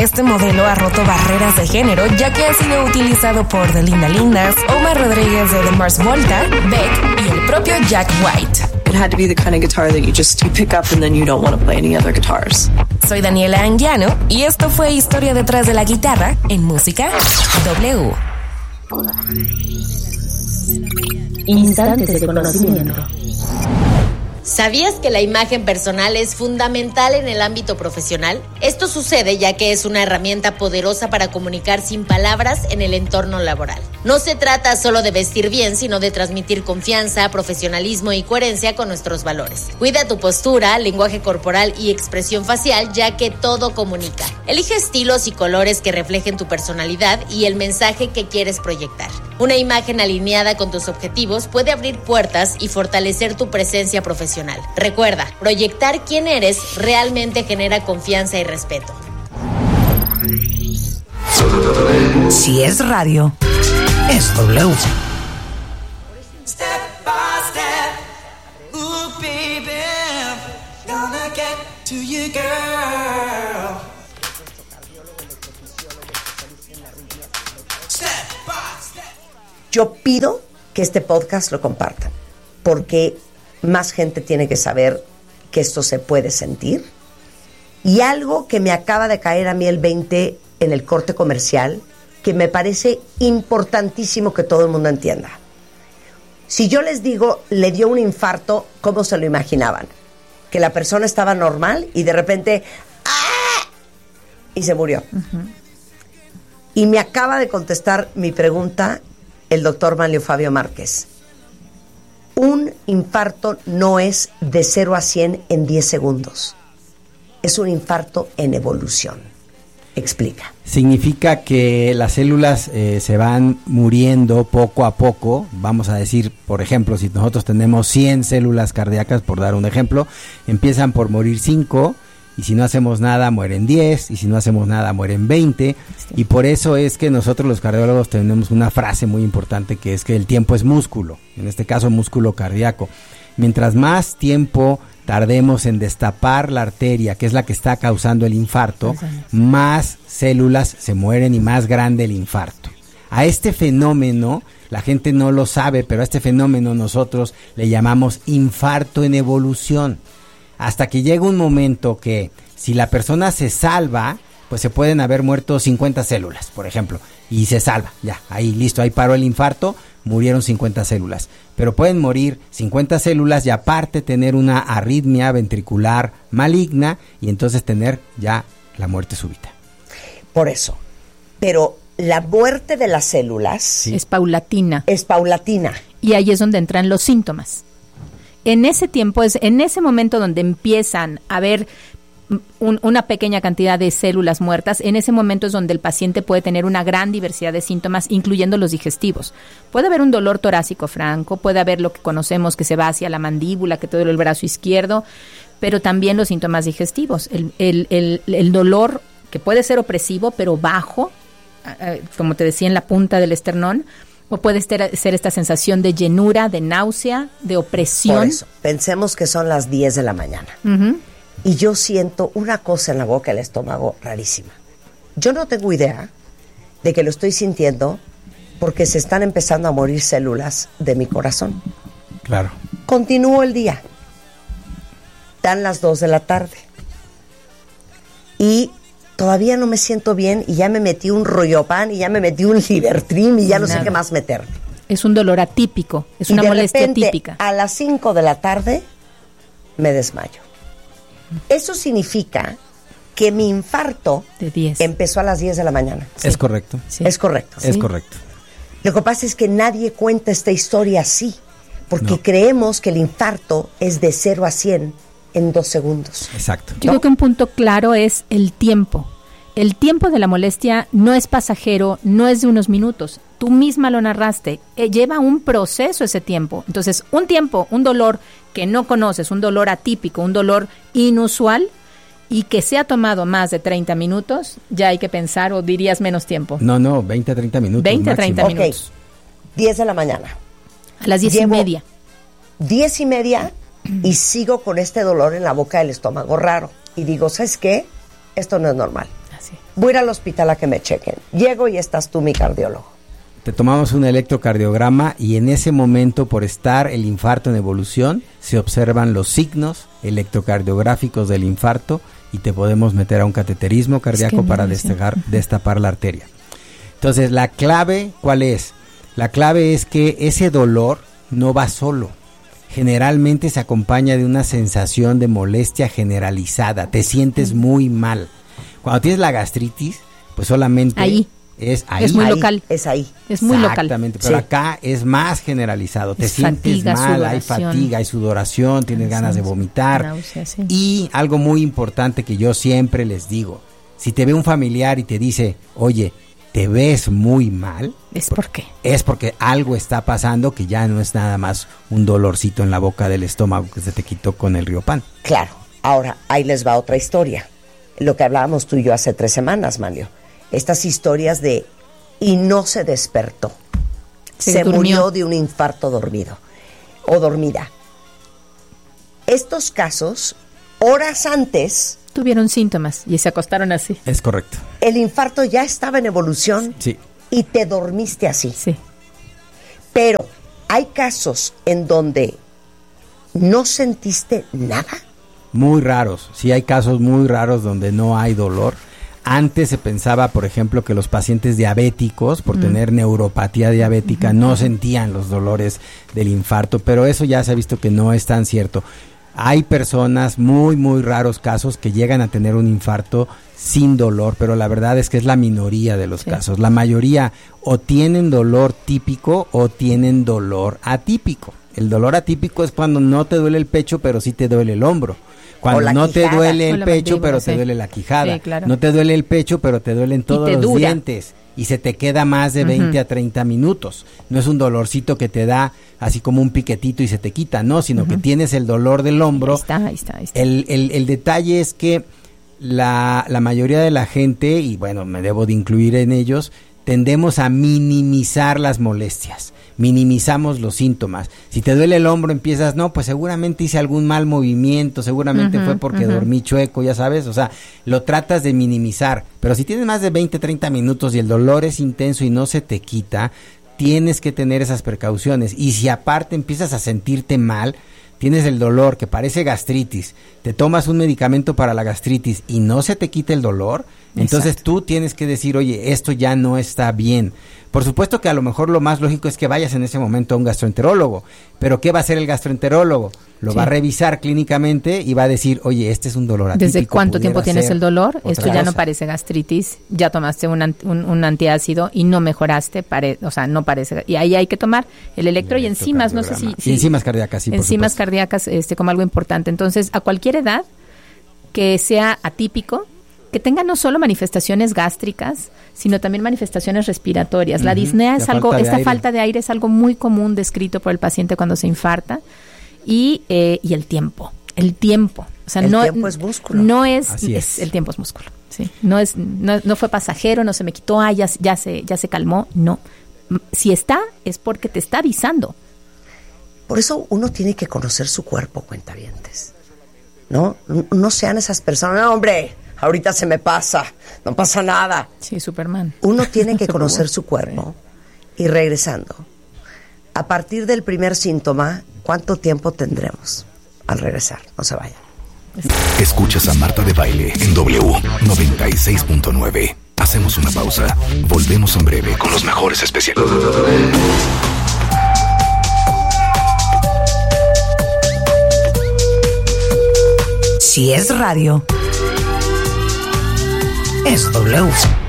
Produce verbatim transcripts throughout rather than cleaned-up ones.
Este modelo ha roto barreras de género, ya que ha sido utilizado por The Linda Lindas, Omar Rodríguez de The Mars Volta, Beck y el propio Jack White. It had to be the kind of guitar that you just you pick up and then you don't want to play any other guitars. Soy Daniela Anguiano y esto fue Historia detrás de la guitarra en Música W. Instantes de conocimiento. ¿Sabías que la imagen personal es fundamental en el ámbito profesional? Esto sucede ya que es una herramienta poderosa para comunicar sin palabras en el entorno laboral. No se trata solo de vestir bien, sino de transmitir confianza, profesionalismo y coherencia con nuestros valores. Cuida tu postura, lenguaje corporal y expresión facial, ya que todo comunica. Elige estilos y colores que reflejen tu personalidad y el mensaje que quieres proyectar. Una imagen alineada con tus objetivos puede abrir puertas y fortalecer tu presencia profesional. Recuerda, proyectar quién eres realmente genera confianza y respeto. Si es radio, es W. Step by step, ooh baby, gonna get to you, girl. Step by step. Yo pido que este podcast lo compartan, porque más gente tiene que saber que esto se puede sentir. Y algo que me acaba de caer a mí el veinte en el corte comercial, que me parece importantísimo que todo el mundo entienda. Si yo les digo, le dio un infarto, ¿cómo se lo imaginaban? Que la persona estaba normal y de repente, ¡ah!, y se murió. Uh-huh. Y me acaba de contestar mi pregunta el doctor Manlio Fabio Márquez. Un infarto no es de cero a cien en diez segundos. Es un infarto en evolución. Explica. Significa que las células eh, se van muriendo poco a poco. Vamos a decir, por ejemplo, si nosotros tenemos cien células cardíacas, por dar un ejemplo, empiezan por morir cinco, y si no hacemos nada mueren diez, y si no hacemos nada mueren veinte, sí. Y por eso es que nosotros los cardiólogos tenemos una frase muy importante, que es que el tiempo es músculo, en este caso músculo cardíaco. Mientras más tiempo tardemos en destapar la arteria, que es la que está causando el infarto, más células se mueren y más grande el infarto. A este fenómeno, la gente no lo sabe, pero a este fenómeno nosotros le llamamos infarto en evolución. Hasta que llega un momento que si la persona se salva, pues se pueden haber muerto cincuenta células, por ejemplo, y se salva, ya, ahí listo, ahí paró el infarto, murieron cincuenta células. Pero pueden morir cincuenta células y aparte tener una arritmia ventricular maligna y entonces tener ya la muerte súbita. Por eso, pero la muerte de las células... Sí. Es paulatina. Es paulatina. Y ahí es donde entran los síntomas. En ese tiempo, es en ese momento donde empiezan a haber un, una pequeña cantidad de células muertas, en ese momento es donde el paciente puede tener una gran diversidad de síntomas, incluyendo los digestivos. Puede haber un dolor torácico franco, puede haber lo que conocemos que se va hacia la mandíbula, que te duele el brazo izquierdo, pero también los síntomas digestivos. El, el, el, el dolor, que puede ser opresivo, pero bajo, como te decía, en la punta del esternón, o puede ser, ser esta sensación de llenura, de náusea, de opresión. Por eso, pensemos que son las diez de la mañana. Uh-huh. Y yo siento una cosa en la boca del estómago rarísima. Yo no tengo idea de que lo estoy sintiendo porque se están empezando a morir células de mi corazón. Claro. Continúo el día. Dan las dos de la tarde. Y todavía no me siento bien y ya me metí un Rollopan y ya me metí un Libertrim y ya no Nada. sé qué más meterme. Es un dolor atípico, es y una de molestia repente, típica. A las cinco de la tarde me desmayo. Eso significa que mi infarto de diez empezó a las diez de la mañana. Sí. Es correcto. Sí. Es correcto. Es ¿sí? correcto. Lo que pasa es que nadie cuenta esta historia así, porque no. creemos que el infarto es de cero a cien en dos segundos. Exacto. Yo ¿no? creo que un punto claro es el tiempo. El tiempo de la molestia no es pasajero, no es de unos minutos. Tú misma lo narraste. Eh, lleva un proceso ese tiempo. Entonces, un tiempo, un dolor que no conoces, un dolor atípico, un dolor inusual y que se ha tomado más de treinta minutos, ya hay que pensar, o dirías menos tiempo. No, no, veinte a treinta minutos. veinte a treinta okay. minutos. diez de la mañana. A las diez Llevo y media. diez y media y sigo con este dolor en la boca del estómago raro. Y digo, ¿sabes qué? Esto no es normal. Sí. Voy a ir al hospital a que me chequen. Llego y estás tú, mi cardiólogo. Te tomamos un electrocardiograma y en ese momento, por estar el infarto en evolución, se observan los signos electrocardiográficos del infarto y te podemos meter a un cateterismo cardíaco es que no, para destegar, destapar la arteria. Entonces, la clave, ¿cuál es? La clave es que ese dolor no va solo. Generalmente se acompaña de una sensación de molestia generalizada. Te sientes muy mal. Cuando tienes la gastritis, pues solamente... Ahí. Es ahí. Es muy ahí, local. Es ahí. Es muy local. Exactamente, pero sí. acá es más generalizado. Te es sientes fatiga, mal, sudoración. hay fatiga, hay sudoración, tienes ganas de vomitar. Náusea, sí. Y algo muy importante que yo siempre les digo, si te ve un familiar y te dice, oye, te ves muy mal, ¿es por qué? Es porque algo está pasando que ya no es nada más un dolorcito en la boca del estómago que se te quitó con el Riopan. Claro. Ahora, ahí les va otra historia. Lo que hablábamos tú y yo hace tres semanas, Manlio. Estas historias de y no se despertó. Se, se murió de un infarto dormido o dormida. Estos casos, horas antes... Tuvieron síntomas y se acostaron así. Es correcto. El infarto ya estaba en evolución sí. y te dormiste así. Sí. Pero hay casos en donde no sentiste nada. Muy raros. Sí hay casos muy raros donde no hay dolor. Antes se pensaba, por ejemplo, que los pacientes diabéticos, por mm. tener neuropatía diabética, uh-huh. no sentían los dolores del infarto, pero eso ya se ha visto que no es tan cierto. Hay personas, muy, muy raros casos, que llegan a tener un infarto sin dolor, pero la verdad es que es la minoría de los sí. casos. La mayoría o tienen dolor típico o tienen dolor atípico. El dolor atípico es cuando no te duele el pecho, pero sí te duele el hombro. Cuando no quijada. te duele el pecho, mandíbula, pero sí. te duele la quijada. Sí, claro. No te duele el pecho, pero te duelen todos los dura. dientes. Y se te queda más de veinte uh-huh. a treinta minutos. No es un dolorcito que te da así como un piquetito y se te quita, no, sino uh-huh. que tienes el dolor del hombro. Ahí está, ahí está, ahí está. El, el, el detalle es que la, la mayoría de la gente, y bueno, me debo de incluir en ellos, tendemos a minimizar las molestias. Minimizamos los síntomas. Si te duele el hombro, empiezas, no, pues seguramente hice algún mal movimiento, seguramente uh-huh, fue porque uh-huh. dormí chueco, ya sabes, o sea, lo tratas de minimizar, pero si tienes más de veinte, treinta minutos y el dolor es intenso y no se te quita, tienes que tener esas precauciones. Y si aparte empiezas a sentirte mal, tienes el dolor que parece gastritis, te tomas un medicamento para la gastritis y no se te quita el dolor, entonces Exacto. tú tienes que decir, oye, esto ya no está bien. Por supuesto que a lo mejor lo más lógico es que vayas en ese momento a un gastroenterólogo, pero ¿qué va a hacer el gastroenterólogo? Lo sí. va a revisar clínicamente y va a decir, oye, este es un dolor atípico. ¿Desde cuánto tiempo tienes el dolor? Esto ya cosa. no parece gastritis, ya tomaste un, un, un antiácido y no mejoraste, pare, o sea, no parece. Y ahí hay que tomar el electro y enzimas, no sé si... si y enzimas cardíacas, sí, por Enzimas supuesto. cardíacas este, como algo importante. Entonces, a cualquier edad que sea atípico, que tenga no solo manifestaciones gástricas, sino también manifestaciones respiratorias. Uh-huh. La disnea es la algo, esta aire. falta de aire es algo muy común descrito por el paciente cuando se infarta. Y, eh, y el tiempo, el tiempo. O sea, el no, tiempo es músculo. No es, Así es. es, el tiempo es músculo. Sí. No es, no, no fue pasajero, no se me quitó, ah, ya, ya se, ya se calmó. No. Si está, es porque te está avisando. Por eso uno tiene que conocer su cuerpo, cuentavientes. ¿No? No sean esas personas, no, hombre, ahorita se me pasa, no pasa nada. Sí, Superman. Uno tiene que conocer su cuerpo. Y regresando, a partir del primer síntoma, ¿cuánto tiempo tendremos al regresar? No se vayan. Escuchas a Marta de Baile en W noventa y seis punto nueve. Hacemos una pausa. Volvemos en breve con los mejores especiales. Si es radio, es W.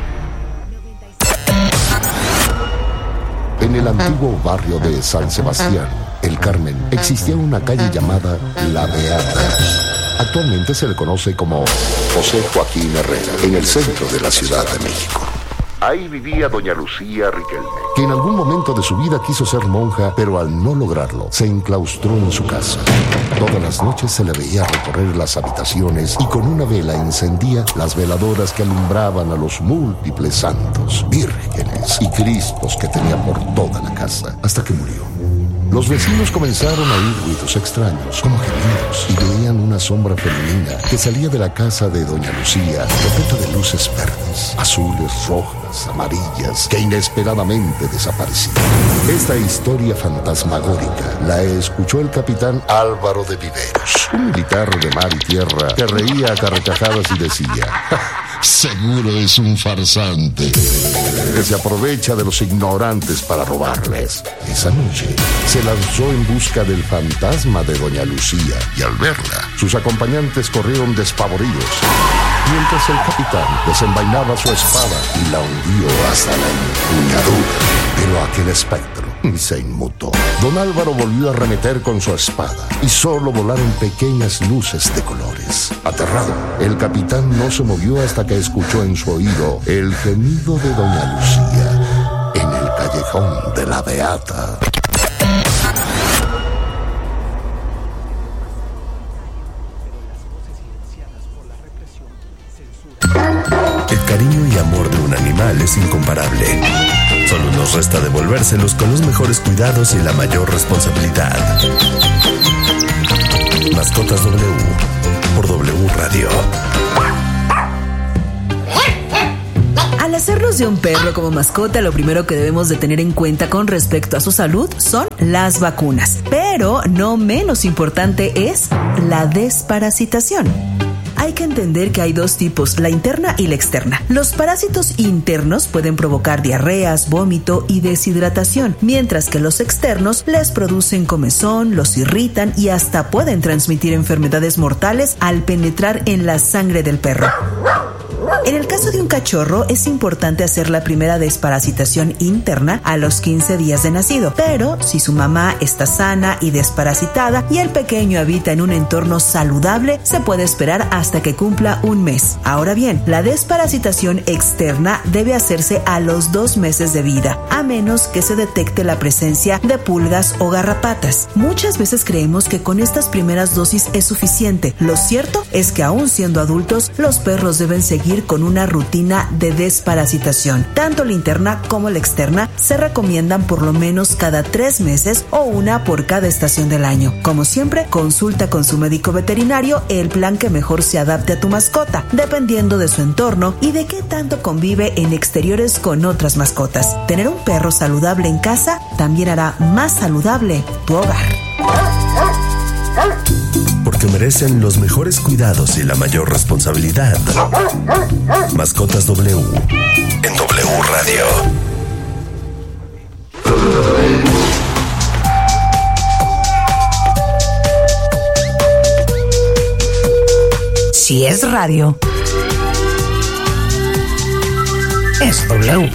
En el antiguo barrio de San Sebastián, El Carmen, existía una calle llamada La Beata. Actualmente se le conoce como José Joaquín Herrera, en el centro de la Ciudad de México. Ahí vivía doña Lucía Riquelme, que en algún momento de su vida quiso ser monja, pero al no lograrlo, se enclaustró en su casa. Todas las noches se le veía recorrer las habitaciones y con una vela encendía las veladoras que alumbraban a los múltiples santos, vírgenes y cristos que tenía por toda la casa, hasta que murió. Los vecinos comenzaron a oír ruidos extraños, como gemidos, y veían una sombra femenina que salía de la casa de doña Lucía, repleta de luces verdes, azules, rojas, amarillas, que inesperadamente desaparecían. Esta historia fantasmagórica la escuchó el capitán Álvaro de Viveros, un militar de mar y tierra que reía a carcajadas y decía: seguro es un farsante que se aprovecha de los ignorantes para robarles. Esa noche se lanzó en busca del fantasma de doña Lucía y al verla, sus acompañantes corrieron despavoridos, mientras el capitán desenvainaba su espada y la hundió hasta la empuñadura. Pero aquel espectro se inmutó. Don Álvaro volvió a arremeter con su espada y solo volaron pequeñas luces de colores. Aterrado, el capitán no se movió hasta que escuchó en su oído el gemido de doña Lucía en el callejón de la Beata. El cariño y amor de un animal es incomparable. Solo nos resta devolvérselos con los mejores cuidados y la mayor responsabilidad. Mascotas W por W Radio. Al hacernos de un perro como mascota, lo primero que debemos de tener en cuenta con respecto a su salud son las vacunas. Pero no menos importante es la desparasitación. Hay que entender que hay dos tipos, la interna y la externa. Los parásitos internos pueden provocar diarreas, vómito y deshidratación, mientras que los externos les producen comezón, los irritan y hasta pueden transmitir enfermedades mortales al penetrar en la sangre del perro. En el caso de un cachorro, es importante hacer la primera desparasitación interna a los quince días de nacido, pero si su mamá está sana y desparasitada y el pequeño habita en un entorno saludable, se puede esperar hasta que cumpla un mes. Ahora bien, la desparasitación externa debe hacerse a los dos meses de vida, a menos que se detecte la presencia de pulgas o garrapatas. Muchas veces creemos que con estas primeras dosis es suficiente. Lo cierto es que aún siendo adultos, los perros deben seguir con una rutina de desparasitación. Tanto la interna como la externa se recomiendan por lo menos cada tres meses o una por cada estación del año. Como siempre, consulta con su médico veterinario el plan que mejor se adapte a tu mascota, dependiendo de su entorno y de qué tanto convive en exteriores con otras mascotas. Tener un perro saludable en casa también hará más saludable tu hogar. Porque merecen los mejores cuidados y la mayor responsabilidad. Mascotas W en W Radio. Si es radio, es W.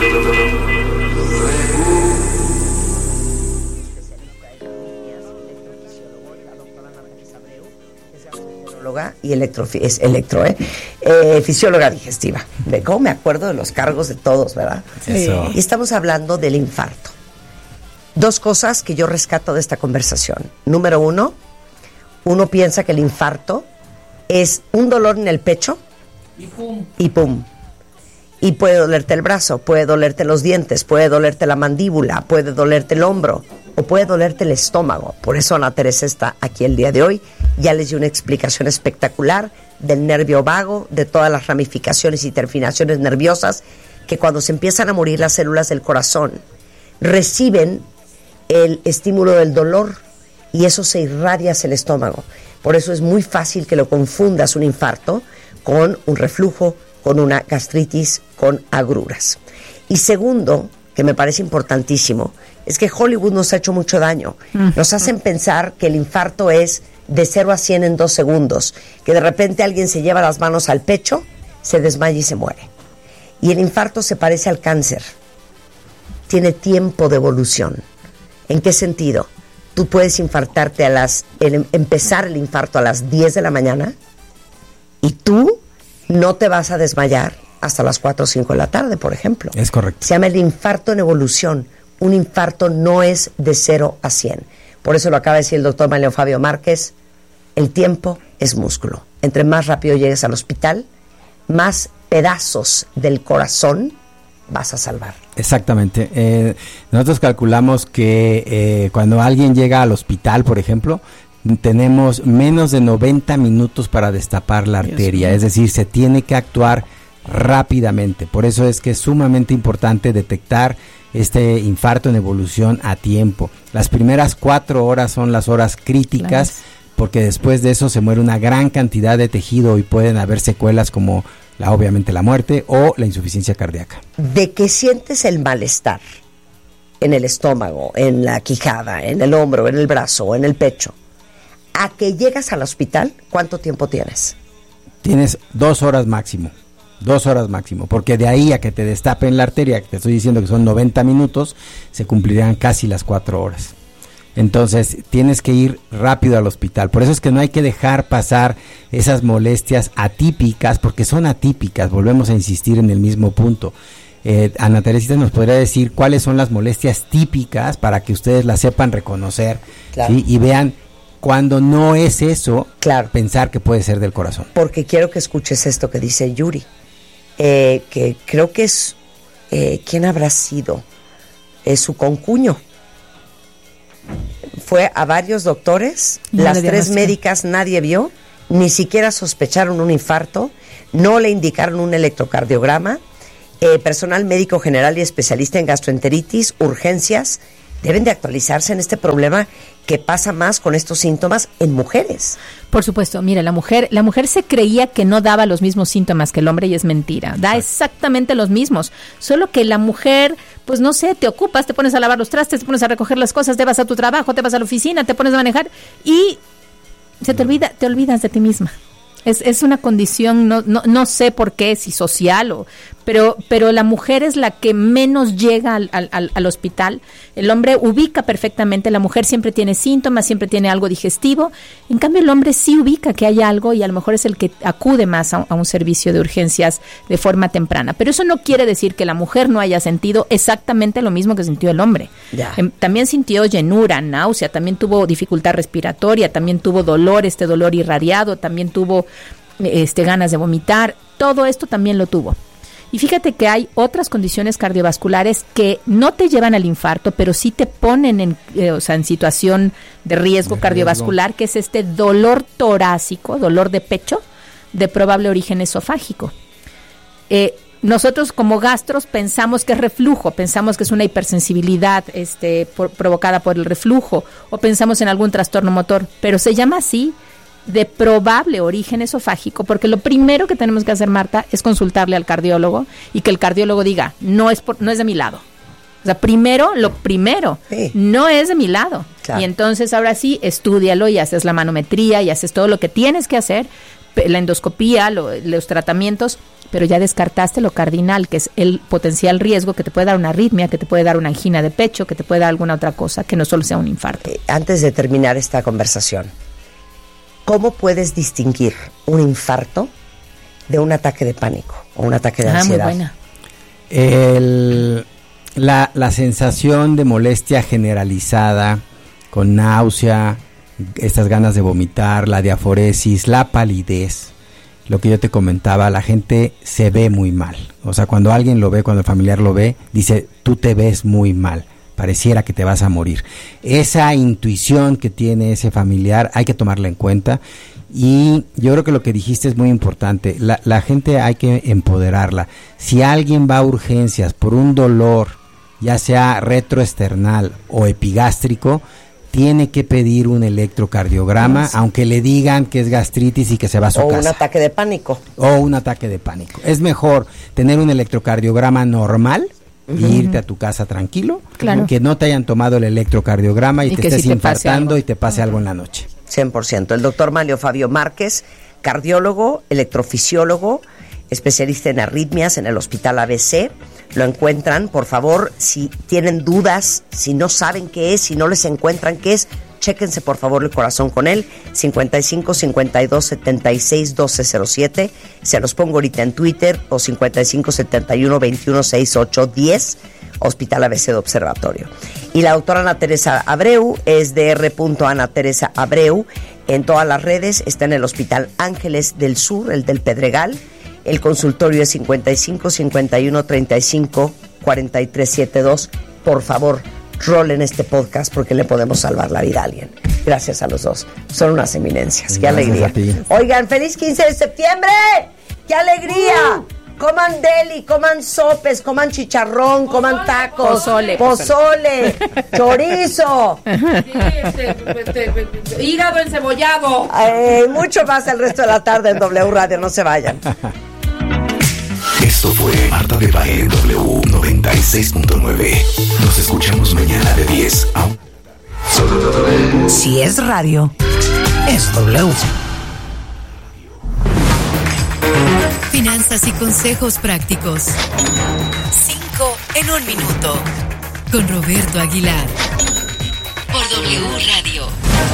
Y electro, es electro, ¿eh? eh fisióloga digestiva. ¿De cómo me acuerdo de los cargos de todos, verdad? Eso. Y estamos hablando del infarto. Dos cosas que yo rescato de esta conversación. Número uno, uno piensa que el infarto es un dolor en el pecho y pum. Y pum. Y puede dolerte el brazo, puede dolerte los dientes, puede dolerte la mandíbula, puede dolerte el hombro o puede dolerte el estómago. Por eso Ana Teresa está aquí el día de hoy. Ya les di una explicación espectacular del nervio vago, de todas las ramificaciones y terminaciones nerviosas que cuando se empiezan a morir las células del corazón reciben el estímulo del dolor y eso se irradia hacia el estómago. Por eso es muy fácil que lo confundas un infarto con un reflujo, con una gastritis, con agruras. Y segundo, que me parece importantísimo, es que Hollywood nos ha hecho mucho daño. Nos hacen pensar que el infarto es de cero a cien en dos segundos, que de repente alguien se lleva las manos al pecho, se desmaya y se muere. Y el infarto se parece al cáncer. Tiene tiempo de evolución. ¿En qué sentido? Tú puedes infartarte a las, en, empezar el infarto a las diez de la mañana y tú no te vas a desmayar hasta las cuatro o cinco de la tarde, por ejemplo. Es correcto. Se llama el infarto en evolución. Un infarto no es de cero a cien. Por eso lo acaba de decir el doctor Manuel Fabio Márquez. El tiempo es músculo. Entre más rápido llegues al hospital, más pedazos del corazón vas a salvar. Exactamente. Eh, nosotros calculamos que eh, cuando alguien llega al hospital, por ejemplo, tenemos menos de noventa minutos para destapar la arteria, es decir, se tiene que actuar rápidamente. Por eso es que es sumamente importante detectar este infarto en evolución a tiempo. Las primeras cuatro horas son las horas críticas, claro, porque después de eso se muere una gran cantidad de tejido y pueden haber secuelas como la, obviamente la muerte o la insuficiencia cardíaca. De que sientes el malestar en el estómago, en la quijada, en el hombro, en el brazo, en el pecho, a que llegas al hospital, ¿cuánto tiempo tienes? Tienes dos horas máximo. Dos horas máximo, porque de ahí a que te destapen la arteria, que te estoy diciendo que son noventa minutos, se cumplirán casi las cuatro horas. Entonces, tienes que ir rápido al hospital. Por eso es que no hay que dejar pasar esas molestias atípicas, porque son atípicas, volvemos a insistir en el mismo punto. Eh, Ana Teresita nos podría decir cuáles son las molestias típicas para que ustedes las sepan reconocer, claro, ¿sí? Y vean cuando no es eso, claro, pensar que puede ser del corazón. Porque quiero que escuches esto que dice Yuri. Eh, que creo que es, eh, ¿quién habrá sido? Es su concuño. Fue a varios doctores, no, las tres médicas nadie vio, ni siquiera sospecharon un infarto, no le indicaron un electrocardiograma, eh, personal médico general y especialista en gastroenteritis, urgencias, deben de actualizarse en este problema que pasa más con estos síntomas en mujeres. Por supuesto, mire, la mujer, la mujer se creía que no daba los mismos síntomas que el hombre y es mentira, da exactamente los mismos, solo que la mujer, pues no sé, te ocupas, te pones a lavar los trastes, te pones a recoger las cosas, te vas a tu trabajo, te vas a la oficina, te pones a manejar y se te olvida, te olvidas de ti misma. Es, es una condición, no, no, no sé por qué, si social o... Pero, pero la mujer es la que menos llega al, al, al hospital. El hombre ubica perfectamente, la mujer siempre tiene síntomas, siempre tiene algo digestivo. En cambio, el hombre sí ubica que hay algo y a lo mejor es el que acude más a, a un servicio de urgencias de forma temprana. Pero eso no quiere decir que la mujer no haya sentido exactamente lo mismo que sintió el hombre. Ya. Eh, también sintió llenura, náusea, también tuvo dificultad respiratoria, también tuvo dolor, este dolor irradiado, también tuvo este, ganas de vomitar. Todo esto también lo tuvo. Y fíjate que hay otras condiciones cardiovasculares que no te llevan al infarto, pero sí te ponen en, eh, o sea, en situación de riesgo de cardiovascular, riesgo. Que es este dolor torácico, dolor de pecho, de probable origen esofágico. Eh, nosotros como gastros pensamos que es reflujo, pensamos que es una hipersensibilidad este, por, provocada por el reflujo, o pensamos en algún trastorno motor, pero se llama así, de probable origen esofágico, porque lo primero que tenemos que hacer, Marta, es consultarle al cardiólogo y que el cardiólogo diga, no es por, no es de mi lado. O sea, primero, lo primero, sí, no es de mi lado. Claro. Y entonces ahora sí, estúdialo y haces la manometría y haces todo lo que tienes que hacer, la endoscopía, lo, los tratamientos, pero ya descartaste lo cardinal, que es el potencial riesgo que te puede dar una arritmia, que te puede dar una angina de pecho, que te puede dar alguna otra cosa, que no solo sea un infarto. Eh, antes de terminar esta conversación, ¿cómo puedes distinguir un infarto de un ataque de pánico o un ataque de ah, ansiedad? Muy buena. El, la, la sensación de molestia generalizada, con náusea, estas ganas de vomitar, la diaforesis, la palidez, lo que yo te comentaba, la gente se ve muy mal. O sea, cuando alguien lo ve, cuando el familiar lo ve, dice, tú te ves muy mal. Pareciera que te vas a morir. Esa intuición que tiene ese familiar hay que tomarla en cuenta y yo creo que lo que dijiste es muy importante. La, la gente hay que empoderarla. Si alguien va a urgencias por un dolor, ya sea retroesternal o epigástrico, tiene que pedir un electrocardiograma, sí, aunque le digan que es gastritis y que se va a su o casa. O un ataque de pánico. O un ataque de pánico. Es mejor tener un electrocardiograma normal y irte a tu casa tranquilo, claro, que no te hayan tomado el electrocardiograma y, y te estés si te infartando y te pase uh-huh. algo en la noche. cien por ciento. El doctor Manlio Fabio Márquez, cardiólogo, electrofisiólogo, especialista en arritmias en el Hospital A B C. Lo encuentran, por favor, si tienen dudas, si no saben qué es, si no les encuentran qué es, chéquense por favor el corazón con él, cincuenta y cinco, cincuenta y dos, setenta y seis, doce cero siete, se los pongo ahorita en Twitter, o cincuenta y cinco, setenta y uno, veintiuno, sesenta y ocho, diez, Hospital A B C de Observatorio. Y la doctora Ana Teresa Abreu es de R. Ana Teresa Abreu, en todas las redes, está en el Hospital Ángeles del Sur, el del Pedregal, El consultorio es cincuenta y cinco, cincuenta y uno, treinta y cinco, cuarenta y tres setenta y dos. Por favor, rolen este podcast porque le podemos salvar la vida a alguien. Gracias a los dos. Son unas eminencias. Qué Gracias alegría. Oigan, feliz quince de septiembre. ¡Qué alegría! Coman deli, coman sopes, coman chicharrón, coman tacos, pozole, pozole, chorizo, hígado encebollado. Eh, mucho más el resto de la tarde en W Radio. No se vayan. Esto fue Marta de Baile en W noventa y seis punto nueve. Nos escuchamos mañana de diez a... Si es radio, es W. Finanzas y consejos prácticos. Cinco en un minuto. Con Roberto Aguilar. Por W Radio.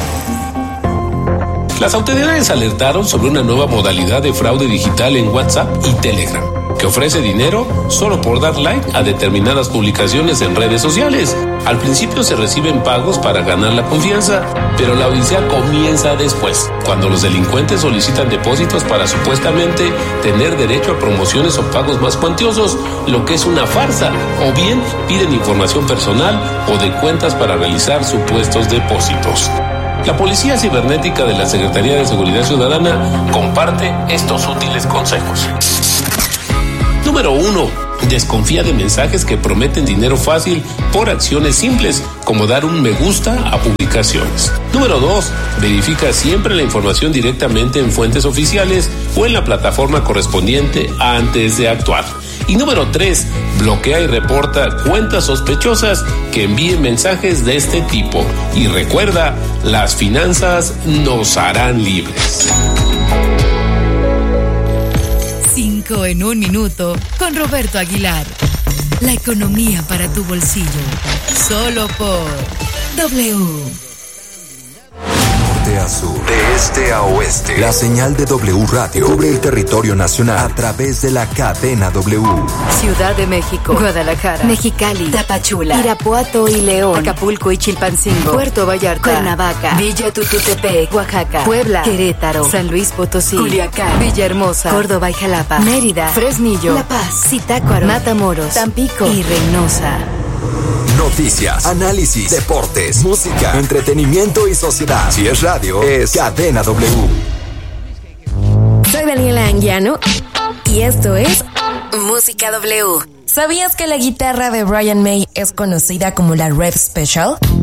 Las autoridades alertaron sobre una nueva modalidad de fraude digital en WhatsApp y Telegram, que ofrece dinero solo por dar like a determinadas publicaciones en redes sociales. Al principio se reciben pagos para ganar la confianza, pero la odisea comienza después, cuando los delincuentes solicitan depósitos para supuestamente tener derecho a promociones o pagos más cuantiosos, lo que es una farsa, o bien piden información personal o de cuentas para realizar supuestos depósitos. La Policía Cibernética de la Secretaría de Seguridad Ciudadana comparte estos útiles consejos. Número uno. Desconfía de mensajes que prometen dinero fácil por acciones simples, como dar un me gusta a publicaciones. Número dos. Verifica siempre la información directamente en fuentes oficiales o en la plataforma correspondiente antes de actuar. Y número tres. Bloquea y reporta cuentas sospechosas que envíen mensajes de este tipo. Y recuerda, las finanzas nos harán libres. Cinco en un minuto con Roberto Aguilar. La economía para tu bolsillo. Solo por W. Norte a sur, de este a oeste, la señal de W Radio cubre el territorio nacional a través de la cadena W. Ciudad de México, Guadalajara, Mexicali, Tapachula, Irapuato y León, Acapulco y Chilpancingo, Puerto Vallarta, Cuernavaca, Villa Tututepec, Oaxaca, Puebla, Querétaro, San Luis Potosí, Culiacán, Villahermosa, Córdoba y Jalapa, Mérida, Fresnillo, La Paz, Zitácuaro, Matamoros, Tampico y Reynosa. Noticias, análisis, deportes, música, entretenimiento y sociedad. Si es radio, es Cadena W. Soy Daniela Anguiano y esto es Música W. ¿Sabías que la guitarra de Brian May es conocida como la Rev Special?